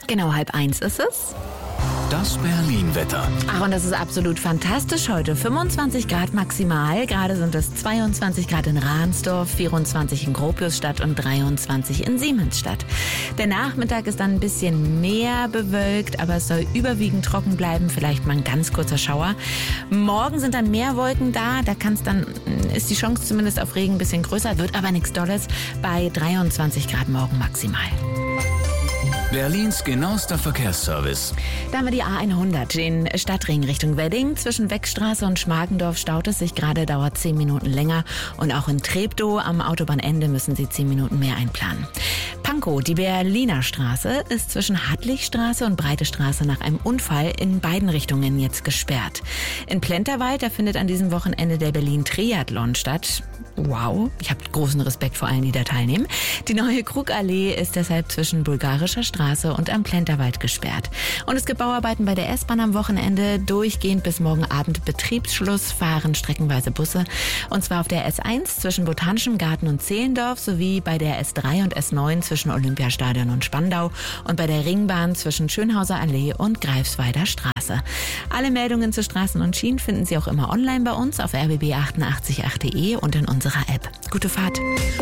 Genau 12:30 ist es. Das Berlin-Wetter. Ach, und das ist absolut fantastisch heute. 25 Grad maximal. Gerade sind es 22 Grad in Ransdorf, 24 in Gropiusstadt und 23 in Siemensstadt. Der Nachmittag ist dann ein bisschen mehr bewölkt, aber es soll überwiegend trocken bleiben. Vielleicht mal ein ganz kurzer Schauer. Morgen sind dann mehr Wolken da. Ist die Chance zumindest auf Regen ein bisschen größer, wird aber nichts Dolles. Bei 23 Grad morgen maximal. Berlins genauester Verkehrsservice. Da haben wir die A100, den Stadtring Richtung Wedding. Zwischen Weckstraße und Schmargendorf staut es sich gerade, dauert 10 Minuten länger. Und auch in Treptow am Autobahnende müssen Sie 10 Minuten mehr einplanen. Pankow, die Berliner Straße, ist zwischen Hadlichstraße und Breite Straße nach einem Unfall in beiden Richtungen jetzt gesperrt. In Plenterwald, da findet an diesem Wochenende der Berlin-Triathlon statt. Wow, ich habe großen Respekt vor allen, die da teilnehmen. Die neue Krugallee ist deshalb zwischen Bulgarischer Straße und am Plenterwald gesperrt. Und es gibt Bauarbeiten bei der S-Bahn am Wochenende. Durchgehend bis morgen Abend Betriebsschluss fahren streckenweise Busse. Und zwar auf der S1 zwischen Botanischem Garten und Zehlendorf sowie bei der S3 und S9 zwischen Olympiastadion und Spandau und bei der Ringbahn zwischen Schönhauser Allee und Greifswalder Straße. Alle Meldungen zu Straßen und Schienen finden Sie auch immer online bei uns auf rbb888.de und in unserer App. Gute Fahrt.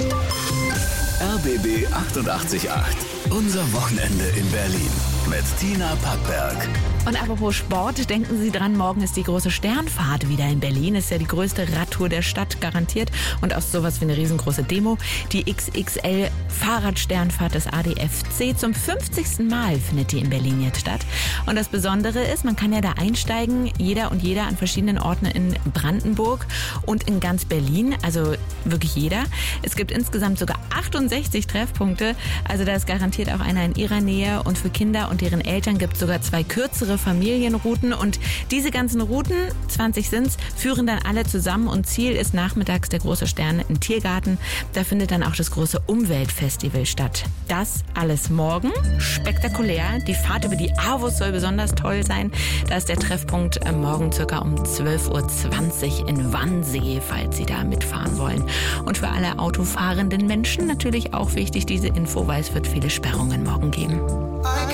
RBB 88.8. Unser Wochenende in Berlin mit Tina Packberg. Und apropos Sport, denken Sie dran, morgen ist die große Sternfahrt wieder in Berlin. Ist ja die größte Radtour der Stadt, garantiert. Und auch sowas wie eine riesengroße Demo. Die XXL Fahrradsternfahrt des ADFC. Zum 50. Mal findet die in Berlin jetzt statt. Und das Besondere ist, man kann ja da einsteigen, jeder und jeder an verschiedenen Orten in Brandenburg und in ganz Berlin. Also wirklich jeder. Es gibt insgesamt sogar 68 Treffpunkte. Also da ist garantiert auch einer in Ihrer Nähe. Und für Kinder und deren Eltern gibt es sogar 2 kürzere Familienrouten. Und diese ganzen Routen, 20 sind's, führen dann alle zusammen. Und Ziel ist nachmittags der große Stern im Tiergarten. Da findet dann auch das große Umweltfestival statt. Das alles morgen. Spektakulär. Die Fahrt über die Avus soll besonders toll sein. Da ist der Treffpunkt morgen circa um 12:20 Uhr in Wannsee, falls Sie da mitfahren wollen. Und für alle autofahrenden Menschen natürlich auch wichtig diese Info, weil es wird viele Sperrungen morgen geben.